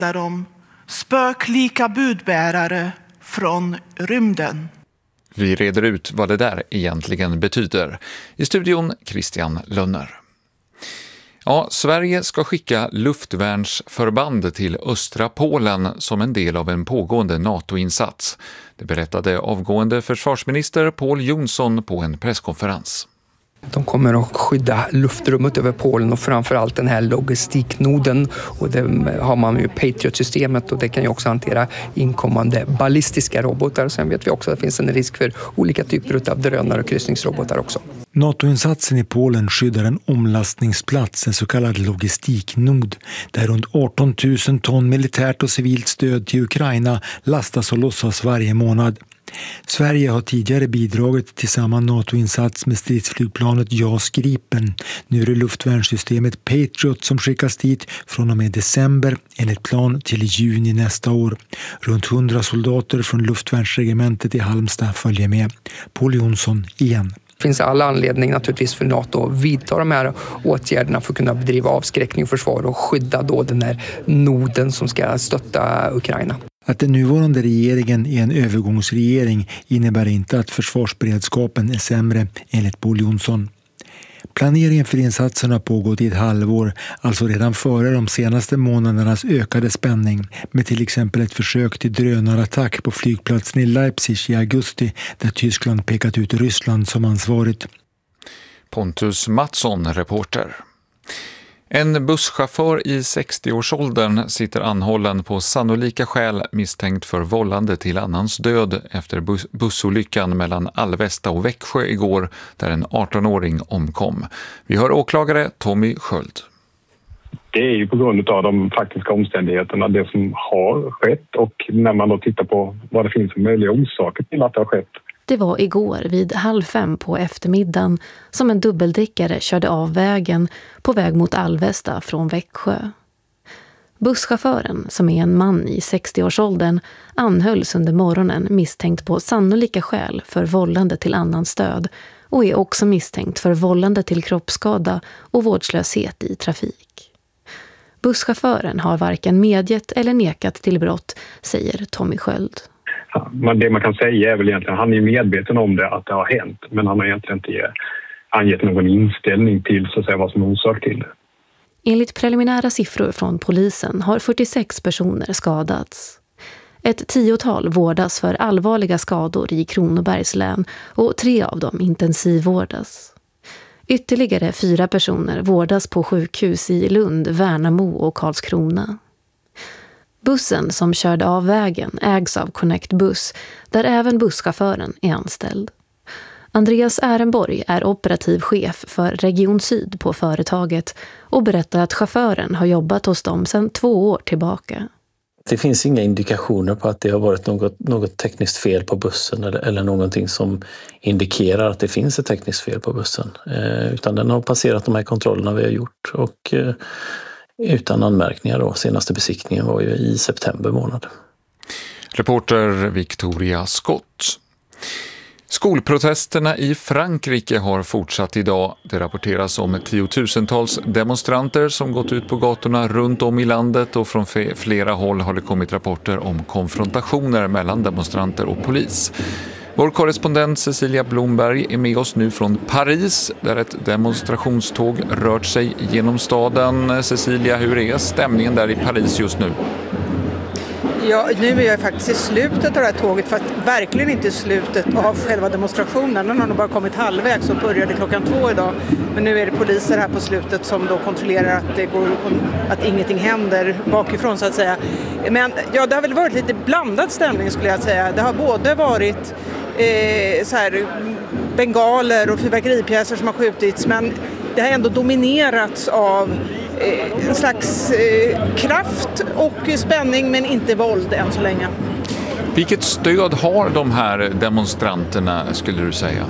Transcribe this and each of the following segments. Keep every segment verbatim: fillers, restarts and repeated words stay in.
Där de spöklika budbärare från rymden. Vi reder ut vad det där egentligen betyder. I studion Christian Lönner. Ja, Sverige ska skicka luftvärnsförband till östra Polen som en del av en pågående NATO-insats. Det berättade avgående försvarsminister Pål Jonsson på en presskonferens. De kommer att skydda luftrummet över Polen och framförallt den här logistiknoden. Och det har man ju Patriot-systemet och det kan ju också hantera inkommande ballistiska robotar. Sen vet vi också att det finns en risk för olika typer av drönare och kryssningsrobotar också. NATO-insatsen i Polen skyddar en omlastningsplats, en så kallad logistiknod, där runt arton tusen ton militärt och civilt stöd till Ukraina lastas och lossas varje månad. Sverige har tidigare bidragit till samma NATO-insats med stridsflygplanet JAS Gripen. Nu är det luftvärnssystemet Patriot som skickas dit från och med december enligt plan till juni nästa år. Runt hundra soldater från luftvärnsregementet i Halmstad följer med. Pål Jonsson igen. Det finns alla anledning naturligtvis för NATO att vidta de här åtgärderna för att kunna bedriva avskräckning och försvar och skydda då den här noden som ska stötta Ukraina. Att den nuvarande regeringen är en övergångsregering innebär inte att försvarsberedskapen är sämre, enligt Pål Jonsson. Planeringen för insatsen har pågått i ett halvår, alltså redan före de senaste månadernas ökade spänning, med till exempel ett försök till drönarattack på flygplatsen i Leipzig i augusti, där Tyskland pekat ut Ryssland som ansvarigt. Pontus Mattsson, reporter. En busschaufför i sextioårsåldern sitter anhållen på sannolika skäl misstänkt för vållande till annans död efter bus- bussolyckan mellan Alvesta och Växjö igår där en artonåring omkom. Vi hör åklagare Tommy Sköld. Det är ju på grund av de faktiska omständigheterna, det som har skett, och när man då tittar på vad det finns för möjliga orsaker till att det har skett. Det var igår vid halv fem på eftermiddagen som en dubbeldäckare körde av vägen på väg mot Alvesta från Växjö. Busschauffören, som är en man i sextioårsåldern, anhölls under morgonen misstänkt på sannolika skäl för vållande till annans död och är också misstänkt för vållande till kroppsskada och vårdslöshet i trafik. Busschauffören har varken medgett eller nekat till brott, säger Tommy Sköld. Ja, men det man kan säga är väl egentligen att han är medveten om det, att det har hänt, men han har egentligen inte angett någon inställning till så att säga vad som är orsak till det. Enligt preliminära siffror från polisen har fyrtiosex personer skadats. Ett tiotal vårdas för allvarliga skador i Kronobergs län och tre av dem intensivvårdas. Ytterligare fyra personer vårdas på sjukhus i Lund, Värnamo och Karlskrona. Bussen som körde av vägen ägs av Connect Buss, där även busschauffören är anställd. Andreas Ehrenborg är operativ chef för Region Syd på företaget och berättar att chauffören har jobbat hos dem sedan två år tillbaka. Det finns inga indikationer på att det har varit något, något tekniskt fel på bussen eller, eller någonting som indikerar att det finns ett tekniskt fel på bussen. Eh, utan den har passerat de här kontrollerna vi har gjort och eh, utan anmärkningar då. Senaste besiktningen var ju i september månad. Reporter Victoria Scott. Skolprotesterna i Frankrike har fortsatt idag. Det rapporteras om tiotusentals demonstranter som gått ut på gatorna runt om i landet, och från flera håll har det kommit rapporter om konfrontationer mellan demonstranter och polis. Vår korrespondent Cecilia Blomberg är med oss nu från Paris, där ett demonstrationståg rört sig genom staden. Cecilia, hur är stämningen där i Paris just nu? Ja, nu är jag faktiskt i slutet av det här tåget, för att verkligen inte i slutet av själva demonstrationen. Den har nog bara kommit halvvägs och började klockan två idag. Men nu är det poliser här på slutet som då kontrollerar att det går, att ingenting händer bakifrån så att säga. Men ja, det har väl varit lite blandad stämning skulle jag säga. Det har både varit eh, så här, bengaler och fyrverkeripjäser som har skjutits, men det har ändå dominerats av en slags eh, kraft och spänning, men inte våld än så länge. Vilket stöd har de här demonstranterna, skulle du säga?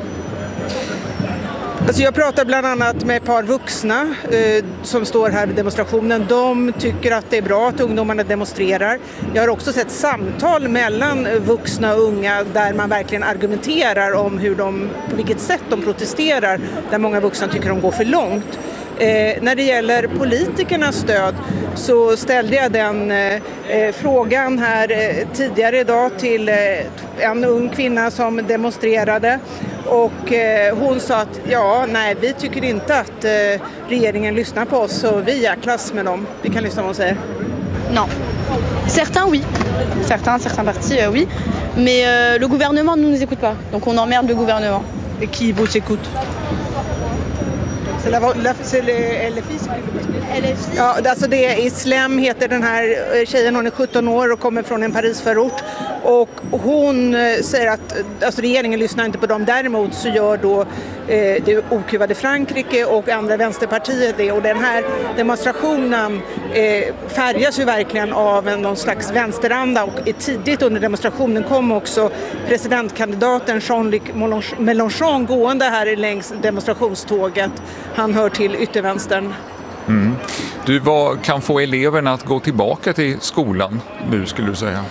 Alltså jag pratar bland annat med ett par vuxna eh, som står här vid demonstrationen. De tycker att det är bra att ungdomarna demonstrerar. Jag har också sett samtal mellan vuxna och unga där man verkligen argumenterar om hur de, på vilket sätt de protesterar, där många vuxna tycker de går för långt. Eh, när det gäller politikernas stöd så ställde jag den eh, frågan här eh, tidigare idag till eh, en ung kvinna som demonstrerade. Och eh, hon sa att ja, nej, vi tycker inte att eh, regeringen lyssnar på oss, så vi är klass med dem. Vi kan lyssna vad hon säger. Non. Certains oui. Certains, certains partis euh, oui. Mais euh, le gouvernement ne nous écoute pas. Donc on emmerde le gouvernement. Et qui vous écoute? C'est, la, la, c'est le, L F I som L F I? Ja, alltså det är Islam heter den här tjejen, hon är sjutton år och kommer från en Parisförort. Och hon säger att alltså regeringen lyssnar inte på dem. Däremot så gör då eh, det okuvade Frankrike och andra vänsterpartier det. Och den här demonstrationen eh, färgas ju verkligen av en, någon slags vänsteranda. Och tidigt under demonstrationen kom också presidentkandidaten Jean-Luc Mélenchon gående här längs demonstrationståget. Han hör till yttervänstern. Mm. Du, vad kan få eleverna att gå tillbaka till skolan nu, skulle du säga?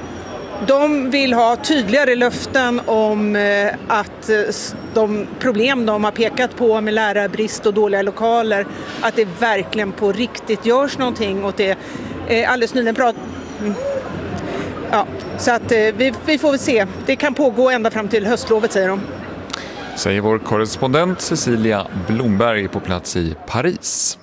De vill ha tydligare löften om att de problem de har pekat på med lärarbrist och dåliga lokaler, att det verkligen på riktigt görs någonting åt det. Alldeles nyligen prat... Ja, så att vi, vi får väl se. Det kan pågå ända fram till höstlovet, säger de. Säger vår korrespondent Cecilia Blomberg på plats i Paris.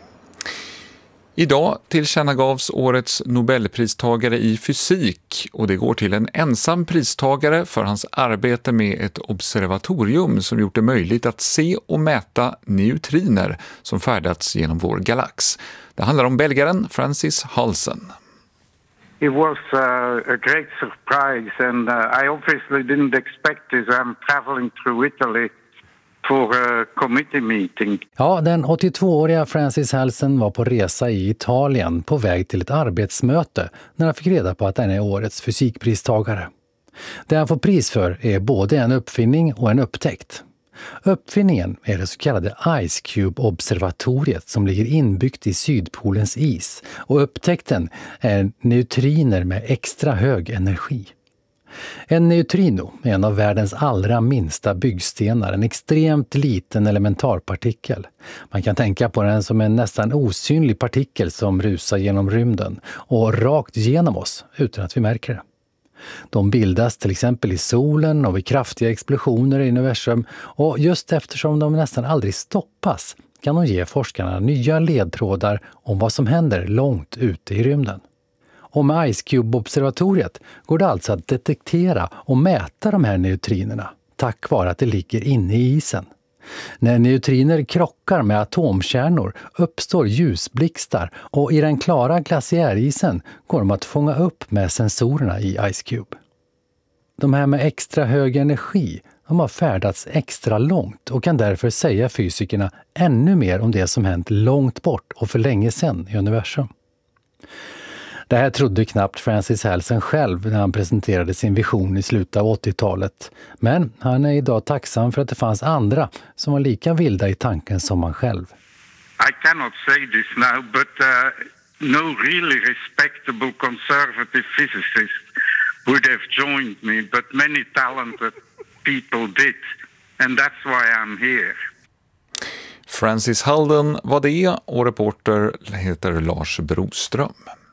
Idag tillkännagavs årets Nobelpristagare i fysik, och det går till en ensam pristagare för hans arbete med ett observatorium som gjort det möjligt att se och mäta neutriner som färdats genom vår galax. Det handlar om belgaren Francis Halsen. It was uh, a great surprise, and uh, I obviously didn't expect this. I'm traveling through Italy for a committee meeting. Ja, den åttiotvååriga Francis Halsen var på resa i Italien på väg till ett arbetsmöte när han fick reda på att han är årets fysikpristagare. Det han får pris för är både en uppfinning och en upptäckt. Uppfinningen är det så kallade Ice Cube-observatoriet som ligger inbyggt i Sydpolens is, och upptäckten är neutriner med extra hög energi. En neutrino är en av världens allra minsta byggstenar, en extremt liten elementarpartikel. Man kan tänka på den som en nästan osynlig partikel som rusar genom rymden och rakt genom oss utan att vi märker det. De bildas till exempel i solen och vid kraftiga explosioner i universum, och just eftersom de nästan aldrig stoppas kan de ge forskarna nya ledtrådar om vad som händer långt ute i rymden. Och med Ice Cube-observatoriet går det alltså att detektera och mäta de här neutrinerna tack vare att det ligger inne i isen. När neutriner krockar med atomkärnor uppstår ljusblixtar, och i den klara glaciärisen går de att fånga upp med sensorerna i Ice Cube. De här med extra hög energi, de har färdats extra långt och kan därför säga fysikerna ännu mer om det som hänt långt bort och för länge sedan i universum. Det här trodde knappt Francis Halsen själv när han presenterade sin vision i slutet av åttiotalet. Men han är idag tacksam för att det fanns andra som var lika vilda i tanken som han själv. I cannot say this now, but uh, no really respectable conservative physicist would have joined me, but many talented people did, and that's why I'm here. Francis Halden var det, och reporter heter Lars Broström.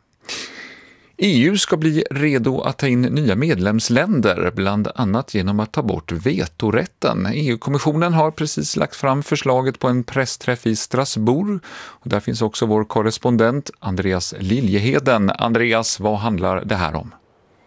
E U ska bli redo att ta in nya medlemsländer, bland annat genom att ta bort vetorätten. E U-kommissionen har precis lagt fram förslaget på en pressträff i Strasbourg. Och där finns också vår korrespondent Andreas Liljeheden. Andreas, vad handlar det här om?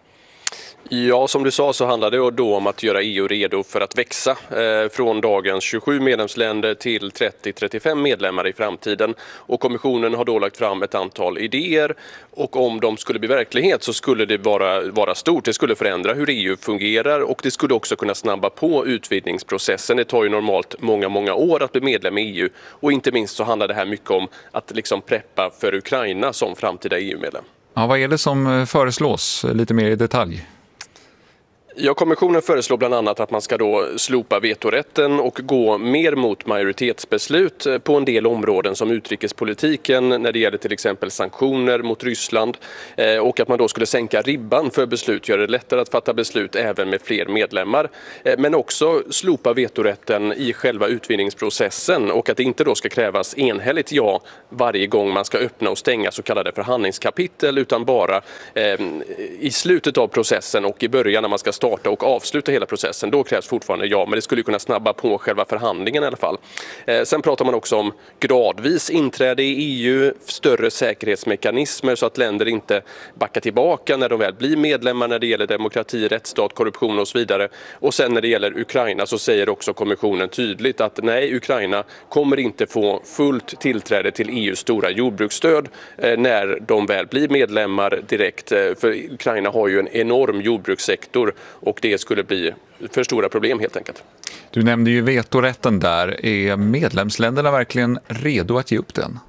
Ja, som du sa så handlar det då om att göra E U redo för att växa eh, från dagens tjugosju medlemsländer till trettio till trettiofem medlemmar i framtiden. Och kommissionen har då lagt fram ett antal idéer, och om de skulle bli verklighet så skulle det vara, vara stort. Det skulle förändra hur E U fungerar, och det skulle också kunna snabba på utvidgningsprocessen. Det tar ju normalt många, många år att bli medlem i E U, och inte minst så handlar det här mycket om att liksom preppa för Ukraina som framtida E U-medlem. Ja, vad är det som föreslås lite mer i detalj? Ja, kommissionen föreslår bland annat att man ska då slopa vetorätten och gå mer mot majoritetsbeslut på en del områden som utrikespolitiken när det gäller till exempel sanktioner mot Ryssland och att man då skulle sänka ribban för beslut, göra det lättare att fatta beslut även med fler medlemmar, men också slopa vetorätten i själva utvidgningsprocessen och att det inte då ska krävas enhälligt ja varje gång man ska öppna och stänga så kallade förhandlingskapitel utan bara eh, i slutet av processen och i början när man ska starta och avsluta hela processen. Då krävs fortfarande ja, men det skulle kunna snabba på själva förhandlingen i alla fall. Eh, sen pratar man också om gradvis inträde i E U, större säkerhetsmekanismer så att länder inte backar tillbaka när de väl blir medlemmar när det gäller demokrati, rättsstat, korruption och så vidare. Och sen när det gäller Ukraina så säger också kommissionen tydligt att nej, Ukraina kommer inte få fullt tillträde till E U:s stora jordbruksstöd eh, när de väl blir medlemmar direkt. Eh, för Ukraina har ju en enorm jordbrukssektor och det skulle bli för stora problem helt enkelt. Du nämnde ju vetorätten där. Är medlemsländerna verkligen redo att ge upp den?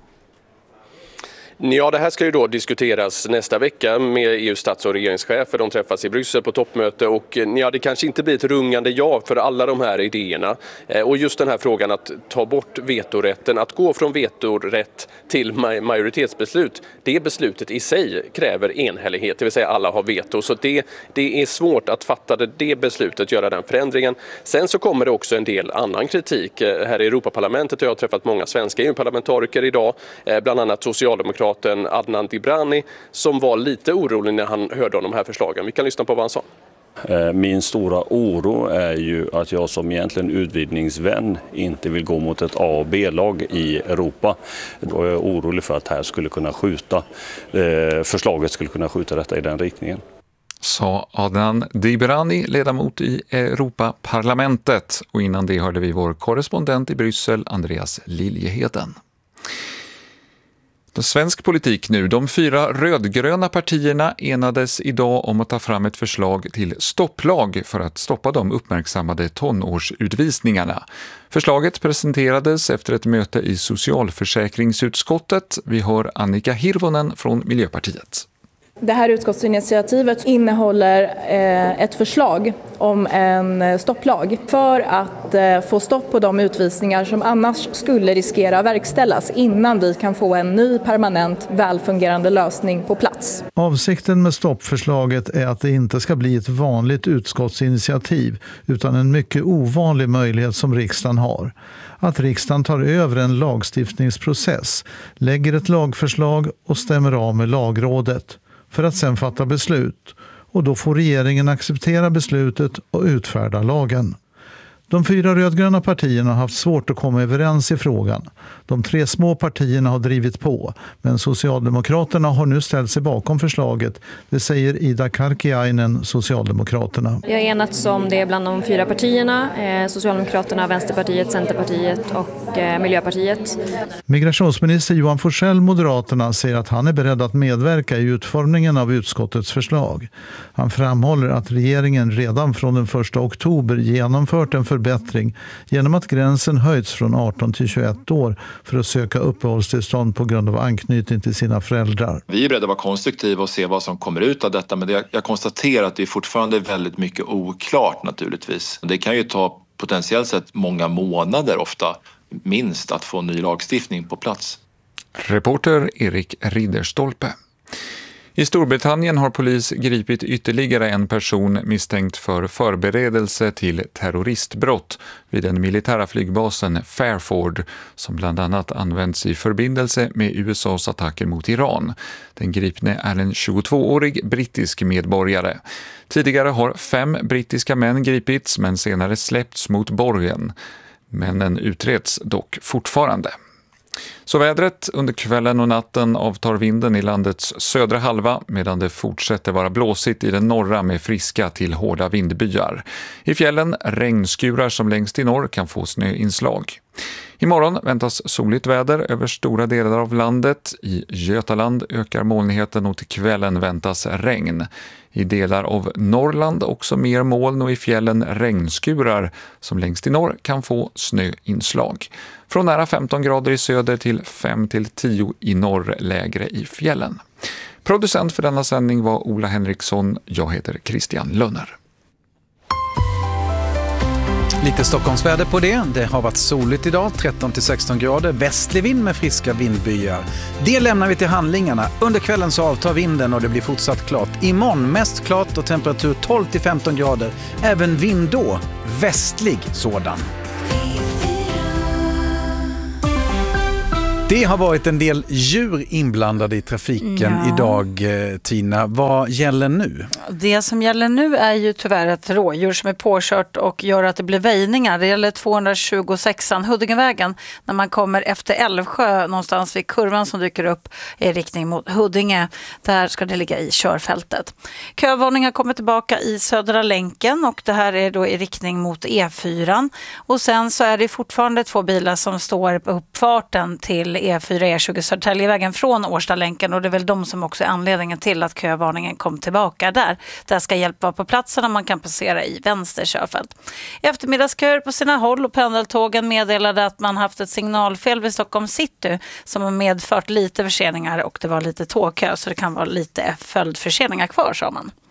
Ja, det här ska ju då diskuteras nästa vecka med E U:s stats- och regeringschefer. De träffas i Bryssel på toppmöte och ja, det kanske inte blir ett rungande ja för alla de här idéerna. Och just den här frågan att ta bort vetorätten, att gå från vetorätt till majoritetsbeslut, det beslutet i sig kräver enhällighet, det vill säga alla har veto. Så det, det är svårt att fatta det, det beslutet, göra den förändringen. Sen så kommer det också en del annan kritik. Här i Europaparlamentet har jag träffat många svenska E U-parlamentariker idag, bland annat socialdemokrater Adnan Dibrani som var lite orolig när han hörde om de här förslagen. Vi kan lyssna på vad han sa. Min stora oro är ju att jag som egentligen utvidgningsvän inte vill gå mot ett A- och B-lag i Europa. Och jag är orolig för att här skulle kunna skjuta, förslaget skulle kunna skjuta detta i den riktningen. Sa Adnan Dibrani, ledamot i Europaparlamentet. Och innan det hörde vi vår korrespondent i Bryssel, Andreas Liljeheden. Svensk politik nu. De fyra rödgröna partierna enades idag om att ta fram ett förslag till stopplag för att stoppa de uppmärksammade tonårsutvisningarna. Förslaget presenterades efter ett möte i socialförsäkringsutskottet. Vi hör Annika Hirvonen från Miljöpartiet. Det här utskottsinitiativet innehåller eh, ett förslag om en stopplag för att eh, få stopp på de utvisningar som annars skulle riskera verkställas innan vi kan få en ny permanent välfungerande lösning på plats. Avsikten med stoppförslaget är att det inte ska bli ett vanligt utskottsinitiativ utan en mycket ovanlig möjlighet som riksdagen har. Att riksdagen tar över en lagstiftningsprocess, lägger ett lagförslag och stämmer av med lagrådet för att sedan fatta beslut, och då får regeringen acceptera beslutet och utfärda lagen. De fyra rödgröna partierna har haft svårt att komma överens i frågan. De tre små partierna har drivit på, men Socialdemokraterna har nu ställt sig bakom förslaget. Det säger Ida Karkiainen, Socialdemokraterna. Vi har enats om det bland de fyra partierna, eh, Socialdemokraterna, Vänsterpartiet, Centerpartiet och eh, Miljöpartiet. Migrationsminister Johan Forssell, Moderaterna, säger att han är beredd att medverka i utformningen av utskottets förslag. Han framhåller att regeringen redan från den första oktober genomfört en förbättring genom att gränsen höjts från arton till tjugoett år för att söka uppehållstillstånd på grund av anknytning till sina föräldrar. Vi är beredda att vara konstruktiva och se vad som kommer ut av detta, men det, jag konstaterar att det är fortfarande väldigt mycket oklart naturligtvis. Det kan ju ta potentiellt sett många månader ofta minst att få en ny lagstiftning på plats. Reporter Erik Ridderstolpe. I Storbritannien har polis gripit ytterligare en person misstänkt för förberedelse till terroristbrott vid den militära flygbasen Fairford som bland annat används i förbindelse med U S A:s attacker mot Iran. Den gripne är en tjugotvåårig brittisk medborgare. Tidigare har fem brittiska män gripits men senare släppts mot borgen. Männen utreds dock fortfarande. Så vädret: under kvällen och natten avtar vinden i landets södra halva medan det fortsätter vara blåsigt i den norra med friska till hårda vindbyar. I fjällen regnskurar som längst i norr kan få snöinslag. Imorgon väntas soligt väder över stora delar av landet. I Götaland ökar molnigheten och till kvällen väntas regn. I delar av Norrland också mer moln och i fjällen regnskurar som längst i norr kan få snöinslag. Från nära femton grader i söder till fem till tio i norr, lägre i fjällen. Producent för denna sändning var Ola Henriksson. Jag heter Christian Lönner. Lite Stockholmsväder på det. Det har varit soligt idag, tretton till sexton grader. Västlig vind med friska vindbyar. Det lämnar vi till handlingarna. Under kvällen så avtar vinden och det blir fortsatt klart. Imorgon mest klart och temperatur tolv till femton grader. Även vind då, västlig sådan. Det har varit en del djur inblandade i trafiken Ja. idag, Tina. Vad gäller nu? Det som gäller nu är ju tyvärr ett rådjur som är påkört och gör att det blir väjningar. Det gäller tvåhundratjugosexan Huddingevägen när man kommer efter Älvsjö någonstans vid kurvan som dyker upp i riktning mot Huddinge. Där ska det ligga i körfältet. Kövarning har kommit tillbaka i Södra länken och det här är då i riktning mot E fyra. Och sen så är det fortfarande två bilar som står på uppfarten till E fyra E tjugo Södertäljevägen från Årstadlänken och det är väl de som också är anledningen till att kövarningen kom tillbaka där. Där ska hjälp vara på platsen och man kan passera i vänster körfält. Eftermiddagsköer på sina håll och pendeltågen meddelade att man haft ett signalfel vid Stockholm city som har medfört lite förseningar och det var lite tågkö så det kan vara lite följdförseningar kvar, sa man.